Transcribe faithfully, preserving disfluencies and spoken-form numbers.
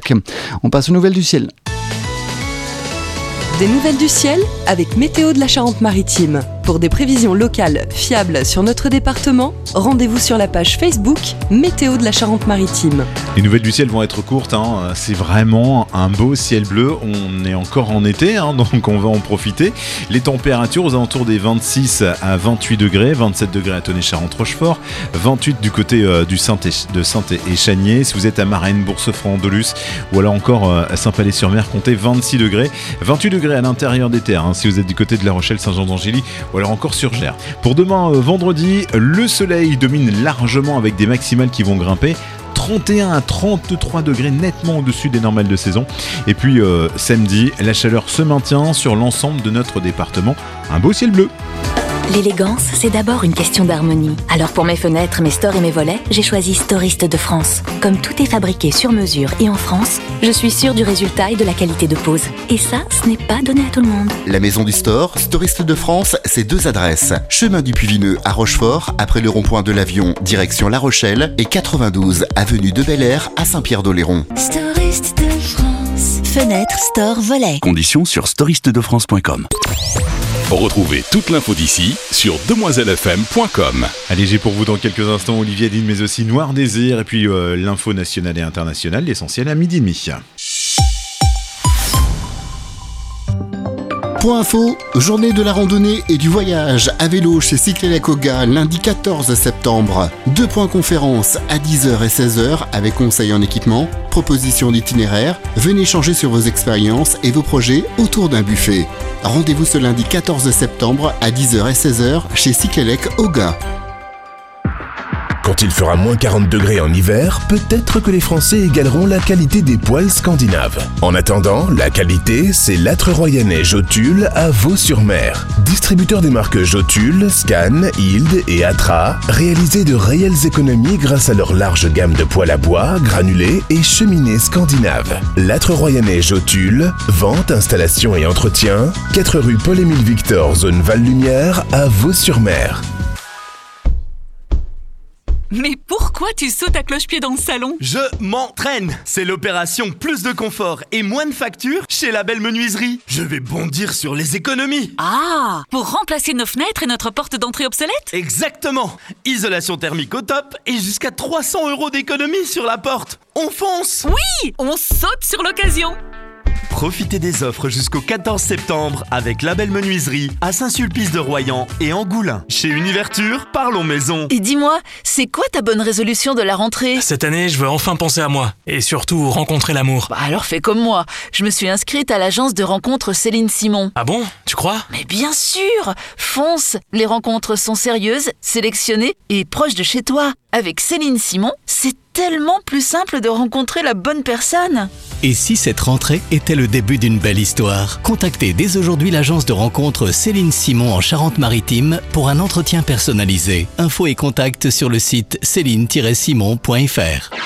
Dunkerque. On passe aux nouvelles du ciel. Des nouvelles du ciel avec Météo de la Charente-Maritime. Pour des prévisions locales fiables sur notre département, rendez-vous sur la page Facebook Météo de la Charente-Maritime. Les nouvelles du ciel vont être courtes, hein. C'est vraiment un beau ciel bleu. On est encore en été, hein, donc on va en profiter. Les températures aux alentours des vingt-six à vingt-huit degrés, vingt-sept degrés à Tonnet-Charente-Rochefort, vingt-huit du côté euh, du Saint de Sainte et Chanier. Si vous êtes à Marennes, Bourg-Sefranc-Andalus ou alors encore euh, à Saint-Palais-sur-Mer, comptez vingt-six degrés, vingt-huit degrés à l'intérieur des terres, hein, si vous êtes du côté de La Rochelle, Saint-Jean-d'Angély ou alors encore sur Gers. Pour demain, euh, vendredi, le soleil domine largement avec des maximales qui vont grimper. trente et un à trente-trois degrés, nettement au-dessus des normales de saison. Et puis euh, samedi, la chaleur se maintient sur l'ensemble de notre département. Un beau ciel bleu. L'élégance, c'est d'abord une question d'harmonie. Alors pour mes fenêtres, mes stores et mes volets, j'ai choisi Storiste de France. Comme tout est fabriqué sur mesure et en France, je suis sûre du résultat et de la qualité de pose. Et ça, ce n'est pas donné à tout le monde. La maison du store, Storiste de France, c'est deux adresses. Chemin du Puy-Vineux à Rochefort, après le rond-point de l'Avion, direction La Rochelle, et quatre-vingt-douze avenue de Bel-Air à Saint-Pierre-d'Oléron. Storiste de France. Fenêtre, store, volet. Conditions sur storiste de france point com. Retrouvez toute l'info d'ici sur demoiselle f m point com. Allez, j'ai pour vous dans quelques instants Olivier Dean, mais aussi Noir Désir, et puis euh, l'info nationale et internationale, l'essentiel à midi et demi. Point info, journée de la randonnée et du voyage à vélo chez Cyclélec Oga, lundi quatorze septembre. Deux points conférences à dix heures et seize heures avec conseils en équipement, propositions d'itinéraire. Venez changer sur vos expériences et vos projets autour d'un buffet. Rendez-vous ce lundi quatorze septembre à dix heures et seize heures chez Cyclélec Oga. Quand il fera moins quarante degrés en hiver, peut-être que les Français égaleront la qualité des poêles scandinaves. En attendant, la qualité, c'est l'âtre royanais Jotule à Vaux-sur-Mer. Distributeur des marques Jotule, Scan, Hild et Atra, réalisez de réelles économies grâce à leur large gamme de poêles à bois, granulés et cheminées scandinaves. L'âtre royanais Jotule, vente, installation et entretien, quatre rue Paul-Émile Victor, zone Val-Lumière à Vaux-sur-Mer. Mais pourquoi tu sautes à cloche-pied dans le salon ? Je m'entraîne. C'est l'opération plus de confort et moins de factures chez La Belle Menuiserie. Je vais bondir sur les économies. Ah, pour remplacer nos fenêtres et notre porte d'entrée obsolète ? Exactement. Isolation thermique au top et jusqu'à trois cents euros d'économie sur la porte. On fonce. Oui, on saute sur l'occasion. Profitez des offres jusqu'au quatorze septembre avec La Belle Menuiserie à Saint-Sulpice-de-Royan et Angoulins. Chez Univerture, parlons maison. Et dis-moi, c'est quoi ta bonne résolution de la rentrée ? Cette année, je veux enfin penser à moi et surtout rencontrer l'amour. Bah alors fais comme moi. Je me suis inscrite à l'agence de rencontres Céline Simon. Ah bon ? Tu crois ? Mais bien sûr ! Fonce ! Les rencontres sont sérieuses, sélectionnées et proches de chez toi. Avec Céline Simon, c'est tellement plus simple de rencontrer la bonne personne. Et si cette rentrée était le début d'une belle histoire ? Contactez dès aujourd'hui l'agence de rencontre Céline Simon en Charente-Maritime pour un entretien personnalisé. Infos et contacts sur le site céline tiret simon point f r.